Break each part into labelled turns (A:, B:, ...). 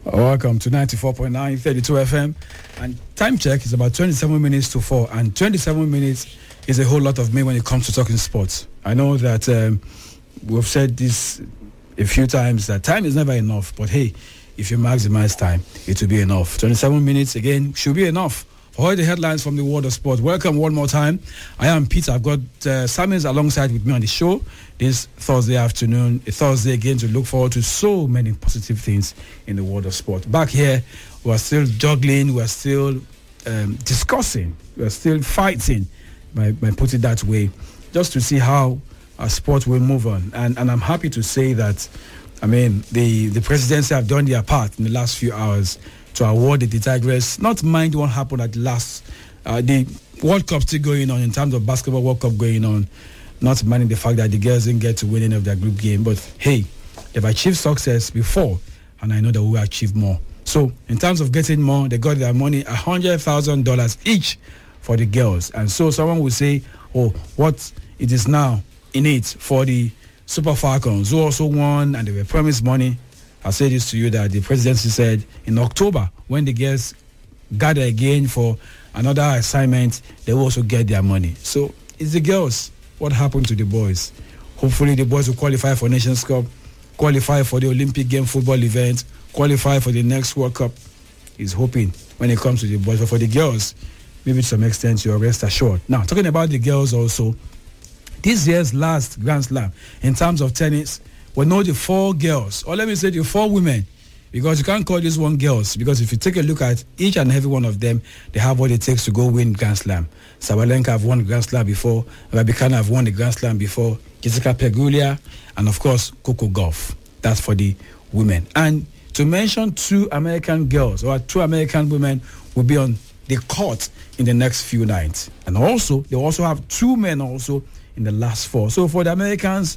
A: Welcome to 94.9 32 FM. And time check is about 27 minutes to 4. And 27 minutes is a whole lot of me when it comes to talking sports. I know that we've said this a few times, that time is never enough. But hey, if you maximize time, it will be enough. 27 minutes, again, should be enough. For all the headlines from the world of sport, welcome one more time. I am Peter. I've got Samuels alongside with me on the show this Thursday afternoon. A Thursday again to look forward to so many positive things in the world of sport. Back here, we're still juggling, we're still discussing, we're still fighting, by put it that way, just to see how our sport will move on. And I'm happy to say that, I mean, the presidency have done their part in the last few hours to award the Tigers. Not mind what happened at last. The World Cup still going on in terms of basketball World Cup going on. Not minding the fact that the girls didn't get to win any of their group game. But hey, they've achieved success before, and I know that we will achieve more. So in terms of getting more, they got their money, $100,000 each for the girls. And so someone will say, oh, what it is now in it for the Super Falcons, who also won and they were promised money. I'll say this to you, that the presidency said in October, when the girls gather again for another assignment, they will also get their money. So it's the girls. What happened to the boys? Hopefully the boys will qualify for Nations Cup, qualify for the Olympic game football event, qualify for the next World Cup. He's hoping when it comes to the boys. But for the girls, maybe to some extent you're rest assured. Now, talking about the girls also, this year's last Grand Slam in terms of tennis, we know the 4 girls, or let me say the 4 women, because you can't call this one girls, because if you take a look at each and every one of them, they have what it takes to go win Grand Slam. Sabalenka have won Grand Slam before, Raducanu have won the Grand Slam before, Jessica Pegula, and of course, Coco Gauff. That's for the women. And to mention 2 American girls, or 2 American women will be on the court in the next few nights. And also, they also have 2 men also in the last 4. So for the Americans,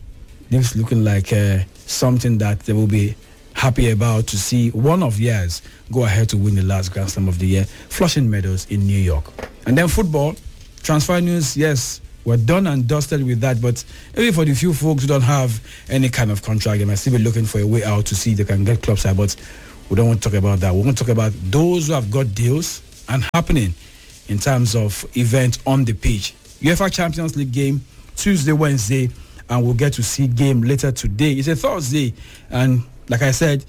A: it's looking like something that they will be happy about, to see one of theirs go ahead to win the last Grand Slam of the year, Flushing Meadows in New York. And then football, transfer news, yes, we're done and dusted with that, but maybe for the few folks who don't have any kind of contract, they might still be looking for a way out to see if they can get club side, but we don't want to talk about that. We want to talk about those who have got deals and happening in terms of events on the pitch. UEFA Champions League game, Tuesday, Wednesday, and we'll get to see game later today. It's a Thursday, and like I said,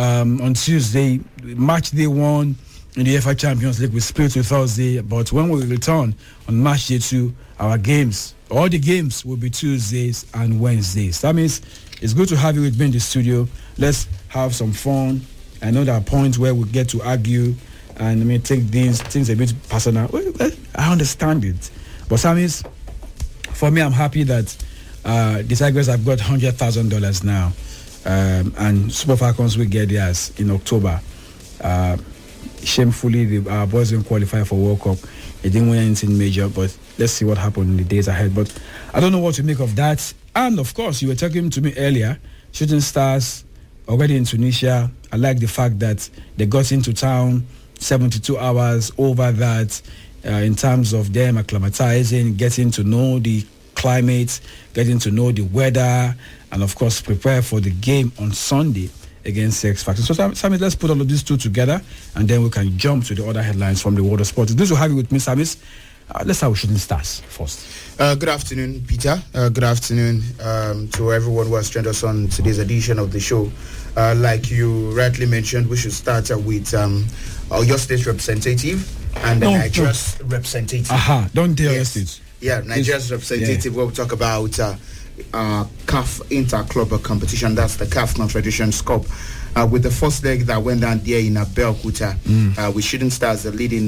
A: on Tuesday, match day 1 in the UEFA Champions League, we split to Thursday, but when we return on match day 2, our games, all the games will be Tuesdays and Wednesdays. That means it's good to have you with me in the studio. Let's have some fun. I know there are points where we get to argue and take these things a bit personal. Well, I understand it. But Samis, for me, I'm happy that the Tigers have got $100,000 now. And Super Falcons will get theirs in October. Shamefully, our boys didn't qualify for World Cup. They didn't win anything major, but let's see what happens in the days ahead. But I don't know what to make of that. And of course, you were talking to me earlier, Shooting Stars already in Tunisia. I like the fact that they got into town 72 hours over that, in terms of them acclimatizing, getting to know the climate, getting to know the weather, and of course prepare for the game on Sunday against X Factor. So Samis, let's put all of these 2 together, and then we can jump to the other headlines from the world of sports. This will have you with me, Samis. Let's start with Shooting Stars first.
B: Good afternoon, Peter. Good afternoon to everyone who has joined us on today's edition of the show. Like you rightly mentioned, we should start with your state representative and the Nigeria's representative.
A: Don't tell your states.
B: Yeah, Nigeria's representative. Yeah. Where we talk about CAF Inter-Club competition. That's the CAF Confederations Cup. With the first leg that went down there in Abeokuta, with Shooting Stars leading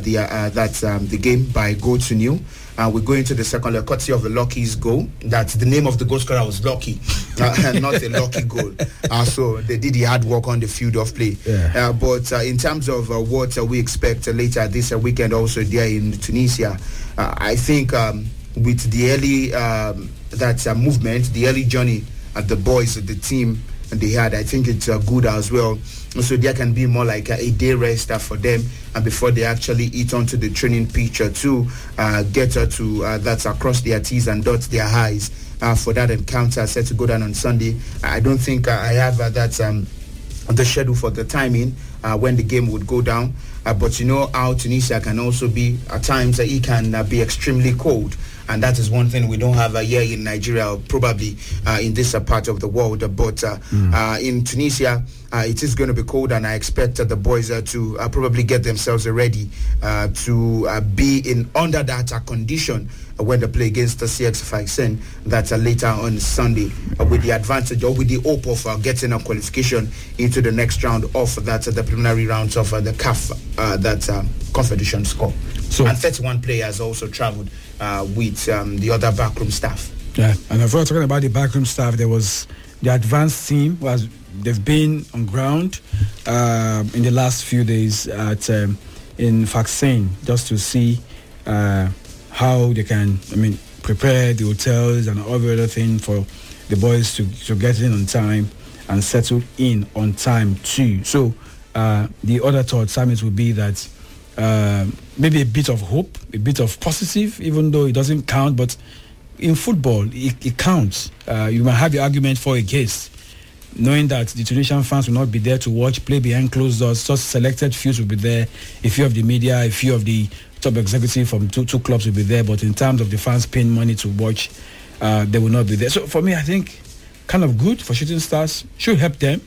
B: the game by 1-0. We go into the second leg, courtesy of the Lucky's goal. That's the name of the goal scorer was Lucky, not a lucky goal. So they did the hard work on the field of play. Yeah. But in terms of what we expect later this weekend, also there in Tunisia, I think with the early movement, the early journey at the boys, the team they had, I think it's good as well. So there can be more like a day rest for them, and before they actually eat onto the training pitch to get to that's across their T's and dots their I's for that encounter set to go down on Sunday. I don't think I have that the schedule for the timing when the game would go down. But you know how Tunisia can also be, at times, it can be extremely cold. And that is one thing we don't have here in Nigeria, or probably in this part of the world. But in Tunisia, it is going to be cold, and I expect the boys to probably get themselves ready to be in under that condition when they play against the CX Sfaxien that later on Sunday, with the advantage or with the hope of getting a qualification into the next round of that the preliminary rounds of the CAF Confederation Cup. So, and 31 players also travelled with the other backroom staff.
A: Yeah, and if we're talking about the backroom staff, there was the advanced team. They've been on ground in the last few days in Sfaxien just to see how they can, prepare the hotels and all the other thing for the boys to get in on time and settle in on time too. So the other thought, Samis, would be that maybe a bit of hope, a bit of positive, even though it doesn't count, but in football, it counts. You might have your argument for against, knowing that the Tunisian fans will not be there to watch, play behind closed doors. Just selected few will be there. A few of the media, a few of the top executives from two clubs will be there. But in terms of the fans paying money to watch, they will not be there. So for me, I think kind of good for Shooting Stars. Should help them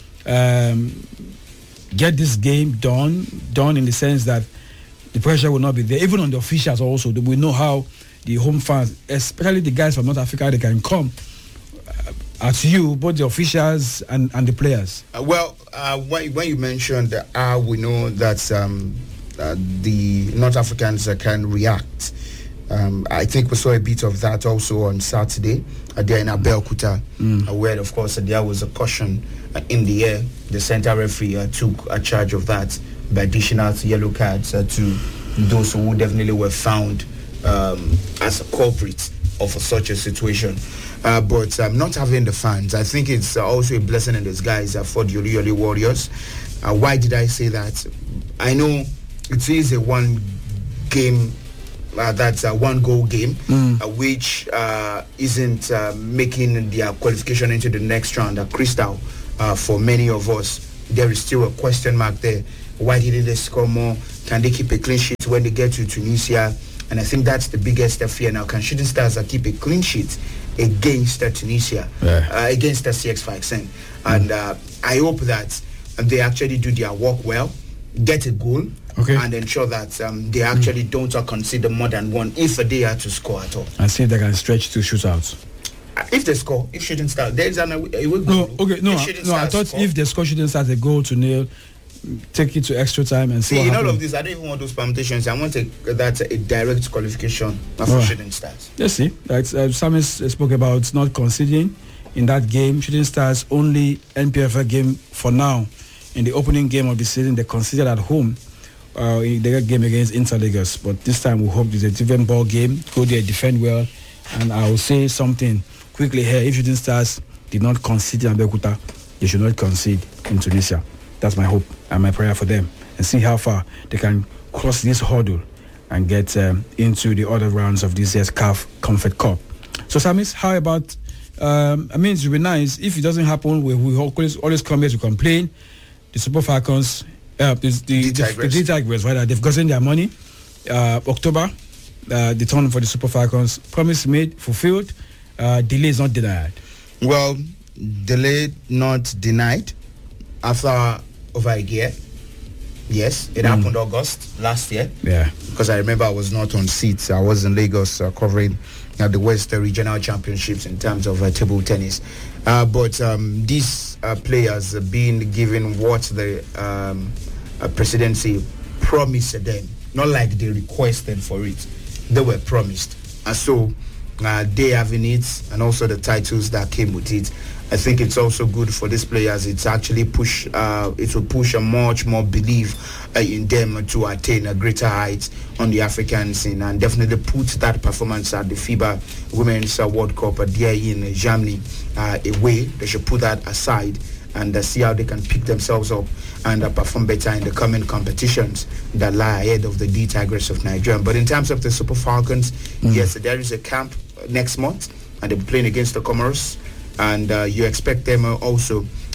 A: get this game done in the sense that the pressure will not be there. Even on the officials also, we know how the home fans, especially the guys from North Africa, they can come at you, both the officials and the players.
B: When you mentioned we know that the North Africans can react. I think we saw a bit of that also on Saturday there in Abeokuta, where, of course, there was a caution in the air. The center referee took a charge of that by dishing out yellow cards to those who definitely were found as a culprit of such a situation. But not having the fans, I think it's also a blessing in disguise for the Oluyole Warriors. Why did I say that? I know it is a one game, that's a one goal game, which isn't making their qualification into the next round crystal for many of us. There is still a question mark there. Why didn't they score more? Can they keep a clean sheet when they get to Tunisia? And I think that's the biggest fear now. Can Shooting Stars keep a clean sheet against Tunisia, against the CX Sfaxien? And I hope that they actually do their work well, get a goal, and ensure that they actually don't consider more than one if they are to score at all.
A: And see if they can stretch to shootouts.
B: If they score, if Shooting Stars, there's an away goal.
A: I thought if they score Shooting Stars a goal to nil, take it to extra time and see.
B: In all of this, I don't even want those permutations. I want a direct qualification for Shooting Stars.
A: Let's see. Like Samis spoke about not conceding in that game. Shooting Stars only NPFL game for now. In the opening game of the season, they conceded at home. In their game against Inter Lagos, but this time we hope it's a different ball game. Go there, defend well, and I will say something quickly here. If Shooting Stars did not concede in Abeokuta, they should not concede in Tunisia. That's my hope and my prayer for them, and see how far they can cross this hurdle and get into the other rounds of this year's CAF Comfort Cup. So, Samis, how about? It would be nice if it doesn't happen. We always come here to complain. The Super Falcons. The Tigers, rather, they've gotten their money. October, the turn for the Super Falcons. Promise made, fulfilled. Delay is not denied.
B: Well, delayed, not denied. After over a year, yes, it happened August last year.
A: Yeah,
B: because I remember I was not on seats. I was in Lagos covering the West Regional Championships in terms of table tennis. But these players are being given what the presidency promised them, not like they requested for it. They were promised. And so they having it, and also the titles that came with it. I think it's also good for these players. It's actually it will push a much more belief in them to attain a greater heights on the African scene, and definitely put that performance at the FIBA Women's World Cup there in Germany away. They should put that aside and see how they can pick themselves up and perform better in the coming competitions that lie ahead of the D Tigers of Nigeria. But in terms of the Super Falcons, yes, there is a camp next month, and they'll be playing against the Comoros. And you expect them also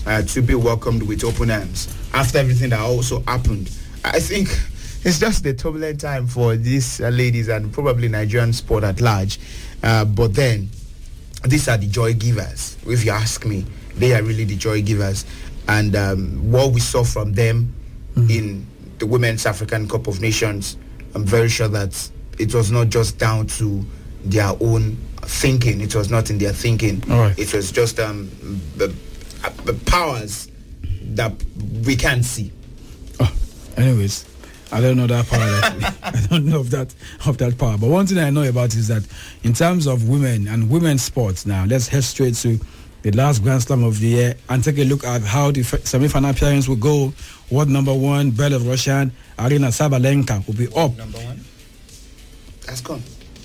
B: to be welcomed with open arms after everything that also happened. I think it's just a turbulent time for these ladies and probably Nigerian sport at large. But then, these are the joy givers. If you ask me, they are really the joy givers. And what we saw from them in the Women's African Cup of Nations, I'm very sure that it was not just down to their own thinking. It was not in their thinking.
A: Right.
B: It was just the powers that we can't see.
A: Oh, anyways, I don't know that power. I don't know of that power. But one thing I know about is that in terms of women and women's sports now, let's head straight to the last Grand Slam of the year and take a look at how the semi-final appearance will go. World number one, Belarusian Aryna Sabalenka will be up.
B: Number one? That's gone.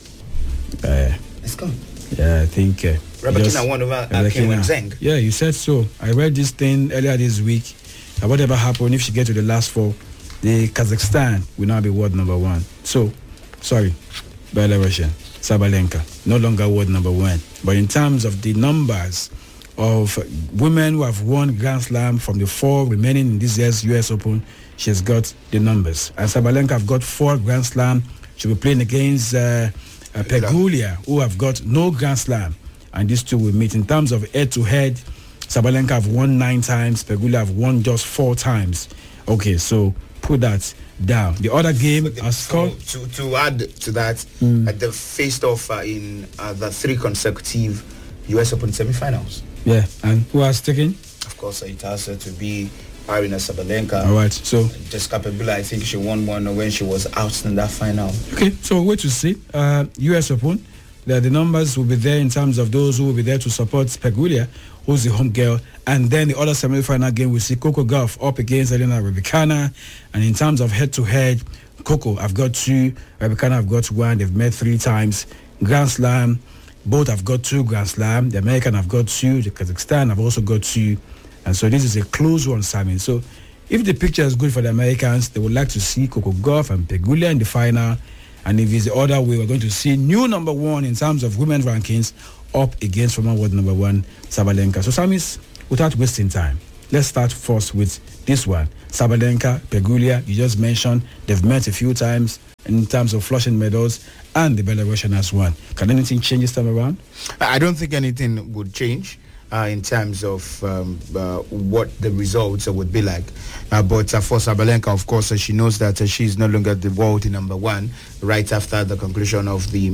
B: It's gone.
A: Yeah, I think...
B: Rebekina won over Kim Zheng.
A: Yeah, you said so. I read this thing earlier this week. Whatever happened, if she gets to the last four, the Kazakhstan will now be world number one. So, sorry, Belarusian Sabalenka, no longer world number one. But in terms of the numbers of women who have won Grand Slam from the four remaining in this year's US Open, she's got the numbers. And Sabalenka have got 4 Grand Slam. She'll be playing against Pegula, who have got no Grand Slam. And these two will meet. In terms of head-to-head, Sabalenka have won 9 times. Pegula have won just 4 times. Okay, so put that down. The other game has called...
B: To add to that, they faced off in the 3 consecutive US Open semi-finals.
A: Yeah, and who has taken?
B: Of course, it has to be Aryna Sabalenka.
A: All right, so...
B: Jessica Pegula, I think she won one when she was out in that final.
A: Okay, so wait to see. US Open, the numbers will be there in terms of those who will be there to support Pegula, who's the home girl. And then the other semi-final game, we see Coco Gauff up against Elena Rybakina. And in terms of head-to-head, Coco, I've got 2. Rybakina, I've got 1. They've met 3 times. Grand Slam, both have got 2 Grand Slam. The American have got 2. The Kazakhstan have also got 2. And so this is a close one, Simon. So if the picture is good for the Americans, they would like to see Coco Gauff and Pegula in the final. And if it's the other way, we're going to see new number 1 in terms of women's rankings up against former world number 1, Sabalenka. So, Samis, without wasting time, let's start first with this one. Sabalenka, Pegula, you just mentioned they've met a few times in terms of Flushing medals, and the Belarusian has won. Can anything change this time around?
B: I don't think anything would change in terms of what the results would be like. But for Sabalenka, of course, she knows that she's no longer the world number 1 right after the conclusion of the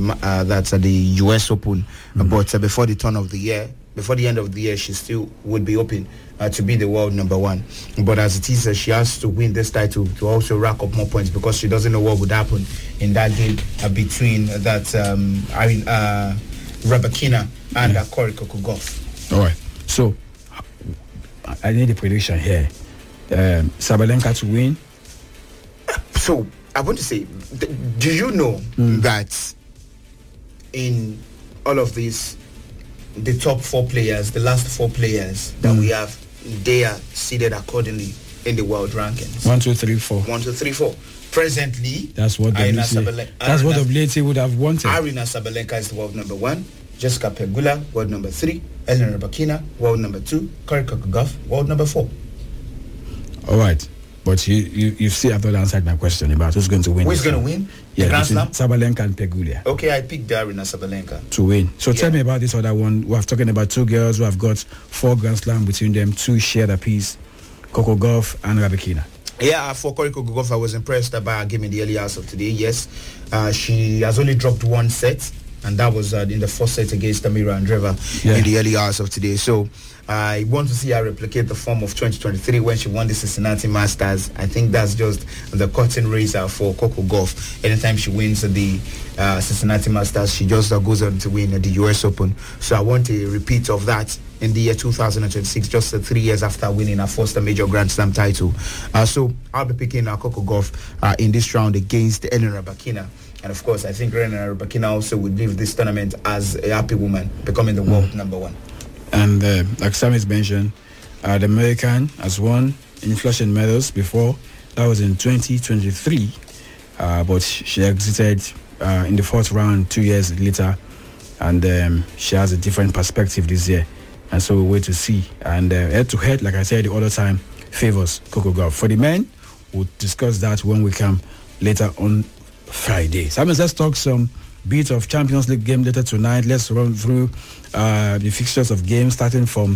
B: US Open. But before the turn of the year, before the end of the year, she still would be open to be the world number 1. But as it is, she has to win this title to also rack up more points because she doesn't know what would happen in that game between that Rybakina and Cory Coco Gauff.
A: All right. So I need a prediction here. Sabalenka to win.
B: So I want to say, do you know that in all of these, the top 4 players, the last 4 players that we have, they are seated accordingly in the world rankings.
A: 1, 2, 3, 4.
B: 1, 2, 3, 4. Presently,
A: that's what WTA would have wanted.
B: Aryna Sabalenka is the world number 1. Jessica Pegula, world number 3. Elena Rybakina, world number 2. Cory Coco Gauff, world number 4.
A: All right. But you still have not answered my question about who's going to win.
B: Who's going to win?
A: Yeah,
B: Grand Slam?
A: Sabalenka and Pegula.
B: Okay, I picked Aryna Sabalenka
A: to win. So tell me about this other one. We're talking about 2 girls who have got 4 Grand Slam between them, 2 shared apiece, Coco Gauff and Rybakina.
B: Yeah, for Cory Coco Gauff, I was impressed by her game in the early hours of today. Yes, she has only dropped 1 set, and that was in the first set against Amira Andreeva in the early hours of today. So I want to see her replicate the form of 2023 when she won the Cincinnati Masters. I think that's just the curtain raiser for Coco Gauff. Anytime she wins the Cincinnati Masters, she just goes on to win the US Open. So I want a repeat of that in the year 2026, just 3 years after winning her first major Grand Slam title. So I'll be picking Coco Gauff in this round against Elena Rybakina. And of course, I think Elena Rybakina also would leave this tournament as a happy woman, becoming the world number 1.
A: And like Sam has mentioned, the American has won in Flushing medals before. That was in 2023. But she exited in the 4th round 2 years later. And she has a different perspective this year. And so we'll wait to see. And head-to-head, like I said the other time, favors Coco Gauff. For the men, we'll discuss that when we come later on Friday. So let's talk some bit of Champions League game later tonight. Let's run through the fixtures of games starting from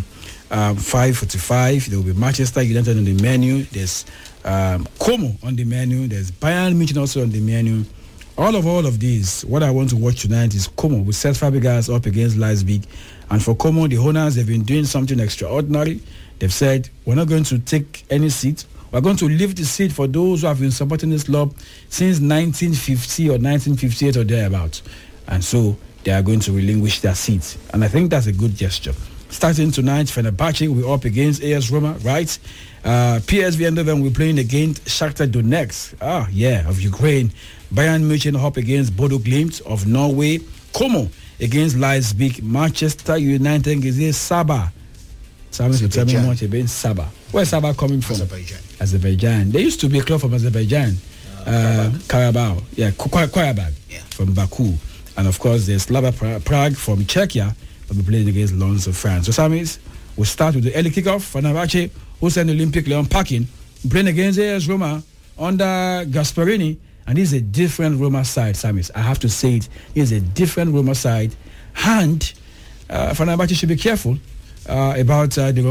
A: 5:45. There will be Manchester United on the menu. There's Como on the menu. There's Bayern Munich also on the menu. All of these, what I want to watch tonight is Como with Cesc Fabregas up against Leipzig. And for Como, the owners, they've been doing something extraordinary. They've said, we're not going to take any seat. We're going to leave the seat for those who have been supporting this club since 1950 or 1958 or thereabouts. And so they are going to relinquish their seats. And I think that's a good gesture. Starting tonight, Fenerbahce will be up against AS Roma, right? PSV Eindhoven will be playing against Shakhtar Donetsk, of Ukraine. Bayern Munich up against Bodo Glimt of Norway. Como against Leipzig. Manchester United against Sabah. Someone tell me much about Sabah. Where's Sabah coming from? Azerbaijan. There used to be a club from Azerbaijan. Karabakh. Yeah, Qarabağ from Baku. And of course, there's Slava Prague from Czechia. Will be playing against Lens of France. So Samis, we'll start with the early kickoff. Fenerbahce, who sent Olympic Leon packing, playing against AS Roma under Gasperini. And this is a different Roma side, Samis. I have to say it. It's a different Roma side. And Fenerbahce should be careful about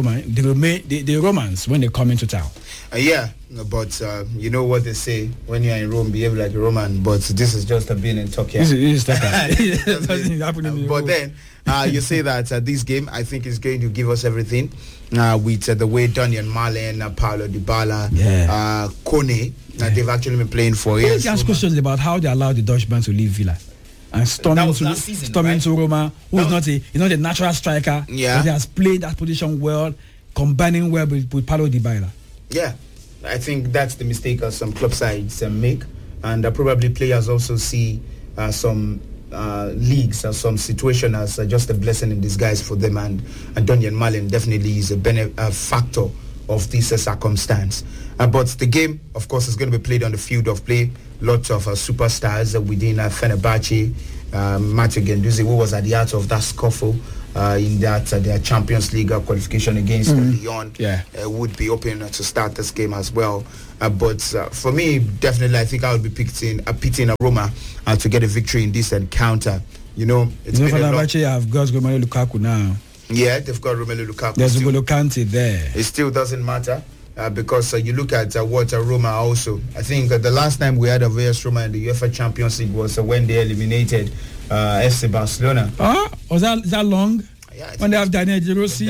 A: the Romans when they come into town.
B: But you know what they say, when you're in Rome, behave like a Roman. But this is just being in Turkey.
A: This is Turkey.
B: But then you say that this game, I think, is going to give us everything with the way Daniel Malen, Paulo Dybala, Kone, they've actually been playing for years.
A: Can you ask questions about how they allowed the Dutchman to leave Villa and storm into Roma, who is not a natural striker, but he has played that position well, combining well with Paulo Dybala.
B: Yeah, I think that's the mistake some club sides make, and probably players also see some leagues or some situation as just a blessing in disguise for them, and Daniel Malen definitely is a factor of this circumstance. But the game, of course, is going to be played on the field of play. Lots of superstars within Fenerbahce. Matthew Guendouzi, who was at the heart of that scuffle in that their Champions League qualification against Lyon, would be open to start this game as well. But for me, definitely, I think I would be pitting Roma to get a victory in this encounter.
A: Fenerbahce have got Romelu Lukaku now.
B: Yeah, they've got Romelu Lukaku.
A: There's N'Golo Kante there.
B: It still doesn't matter because you look at what Roma also. I think the last time we had a AS Roma in the UEFA Champions League was when they eliminated FC Barcelona.
A: Was that long?
B: Yeah,
A: when they have Daniel De Rossi,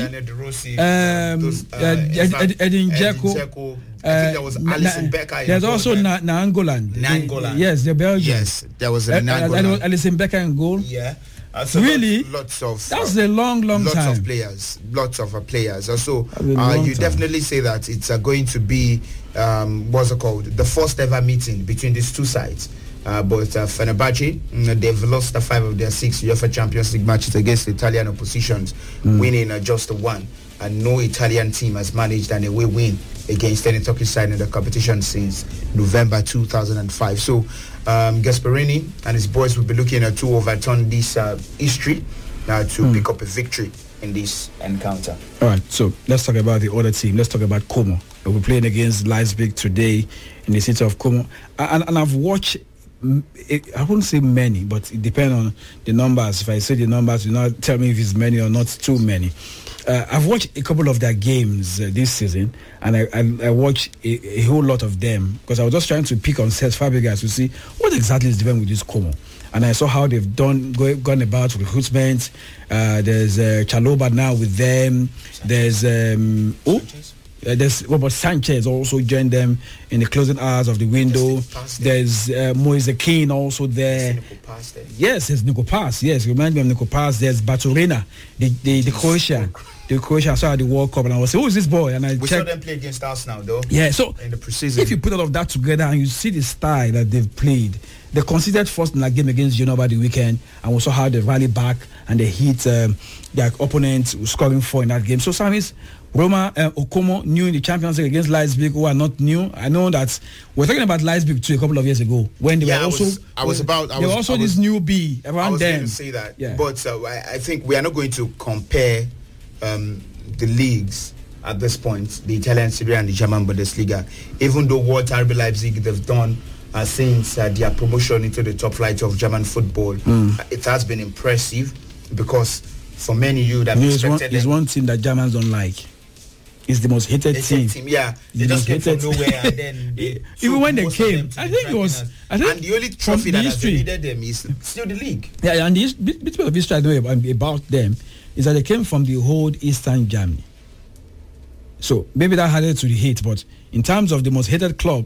A: Edin Dzeko.
B: I think there was Alisson Becker.
A: There's also Nainggolan. Yes, the Belgian.
B: Yes, there was Nainggolan.
A: Alisson Becker in goal.
B: Yeah.
A: So really?
B: Lots of
A: that's a long time.
B: Lots of players. So you definitely say that it's going to be what's it called? The first ever meeting between these two sides. But Fenerbahce, they've lost 5 of their 6 UEFA Champions League matches against Italian oppositions, winning just 1. And no Italian team has managed an away win against any Turkish side in the competition since November 2005. So Gasperini and his boys will be looking to overturn this history to pick up a victory in this encounter.
A: All right, so let's talk about the other team. Let's talk about Como. We're playing against Leipzig today in the city of Como. And I've watched, I wouldn't say many, but it depends on the numbers. If I say the numbers, do not tell me if it's many or not too many. I've watched a couple of their games this season, and I watched a whole lot of them because I was just trying to pick on Cesc Fabregas to see what exactly is different with this Como. And I saw how they've gone about recruitment. There's Chaloba now with them. There's there's Robert Sanchez also joined them in the closing hours of the window. There's Moise Kean also there. Yes, there's Nico Paz. Yes, remind me of Nico Paz. There's Baturina, the Croatian. The Croatia saw the World Cup, and I was saying, who is this boy? And we
B: saw them play against Arsenal, though.
A: Yeah, so
B: in the preseason,
A: if you put all of that together and you see the style that they've played, they considered first in that game against Genoa over the weekend, and we saw how they rally back and they hit their opponent scoring 4 in that game. So, Samis, Roma, Como new in the Champions League against Leipzig, who are not new. I know that we're talking about Leipzig too a couple of years ago when they were also. They were also this newbie around them.
B: I was going to say that, but I think we are not going to compare the leagues at this point, the Italian Serie A and the German Bundesliga, even though what RB Leipzig they've done since their promotion into the top flight of German football, it has been impressive, because for many you that expected
A: there's one team that Germans don't like. It's the most hated team.
B: Yeah, they just came from nowhere, and then
A: even when they came, I think
B: and the only trophy that has eluded them is still the league.
A: Yeah, and the bit of history I know about them is that they came from the whole Eastern Germany. So maybe that added to the hate, but in terms of the most hated club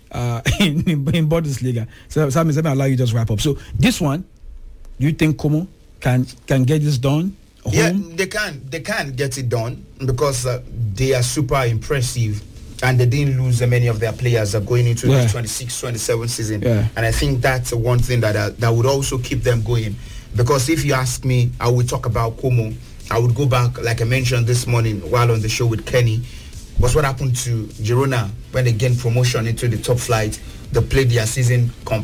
A: in Bundesliga, so Sam, let me allow you to just wrap up. So this one, do you think Como can get this done?
B: Yeah, they can get it done, because they are super impressive, and they didn't lose many of their players going into the 26-27 season.
A: Yeah.
B: And I think that's one thing that would also keep them going, because if you ask me, I would talk about Como. I would go back, like I mentioned this morning while on the show with Kenny, was what happened to Girona when they gained promotion into the top flight. They played their season got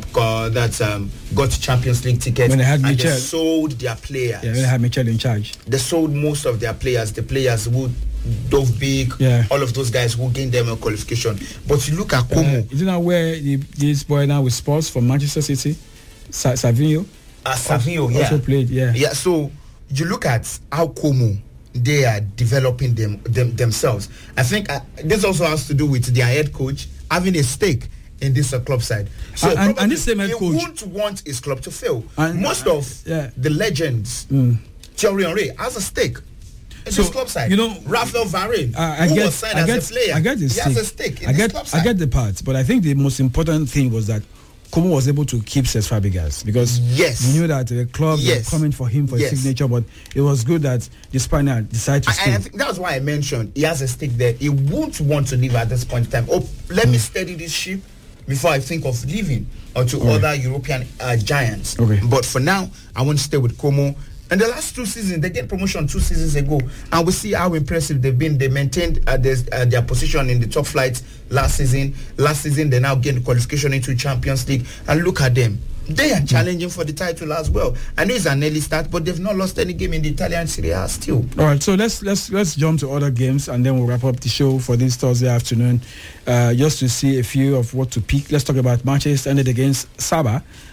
B: Champions League tickets,
A: when they had
B: and
A: Michel.
B: they sold their players.
A: Yeah, when they had Michel in charge.
B: They sold most of their players, the players who dove big, all of those guys who gained them a qualification. But you look at Como.
A: Isn't that where this boy now with Spurs from Manchester City, Savinho?
B: Savinho,
A: also played,
B: Yeah, so you look at how Como, they are developing themselves. I think this also has to do with their head coach having a stake in this club side. So
A: and this same head coach,
B: he won't want his club to fail. Most of the legends, Thierry Henry has a stake in this club side.
A: You know,
B: Raphael Varane, who was signed as a player, he has a stake in this club side.
A: I get the part, but I think the most important thing was that Como was able to keep Cesc Fabregas, because we knew that the club were coming for him for his signature, but it was good that the Spaniard decided to stay.
B: I think that's why I mentioned he has a stake there. He won't want to leave at this point in time. Let me steady this ship before I think of leaving or to other European giants. But for now, I want to stay with Como. And the last 2 seasons, they get promotion 2 seasons ago, and we see how impressive they've been. They maintained their position in the top flight last season. Last season, they now gained qualification into Champions League, and look at them. They are challenging for the title as well. I know it's an early start, but they've not lost any game in the Italian Serie A still.
A: All right, so let's jump to other games, and then we'll wrap up the show for this Thursday afternoon. Just to see a few of what to pick. Let's talk about Manchester United against Sabah.